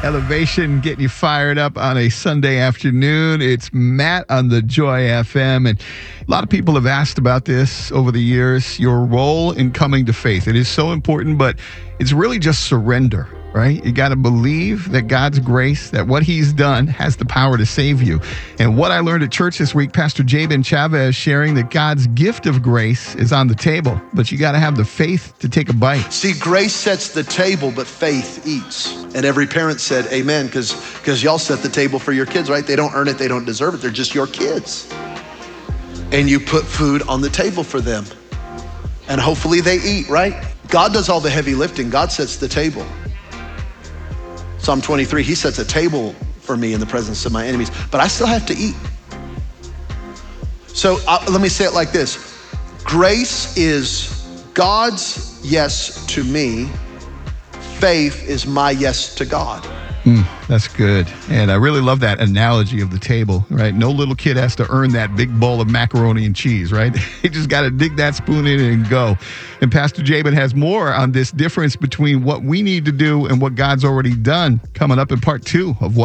Elevation getting you fired up on a Sunday afternoon. It's Matt on the Joy FM. And a lot of people have asked about this over the years, your role in coming to faith. It is so important, but it's really just surrender, right? You got to believe that God's grace, that what he's done has the power to save you. And what I learned at church this week, Pastor Jabin Chavez sharing that God's gift of grace is on the table, but you got to have the faith to take a bite. See, grace sets the table, but faith eats. And every parent said, amen, because y'all set the table for your kids, right? They don't earn it, they don't deserve it, they're just your kids. And you put food on the table for them. And hopefully they eat, right? God does all the heavy lifting. God sets the table. Psalm 23, he sets a table for me in the presence of my enemies, but I still have to eat. So let me say it like this. Grace is God's yes to me. Faith is my yes to God. That's good. And I really love that analogy of the table, right? No little kid has to earn that big bowl of macaroni and cheese, right? They just got to dig that spoon in and go. And Pastor Jabin has more on this difference between what we need to do and what God's already done coming up in part 2 of what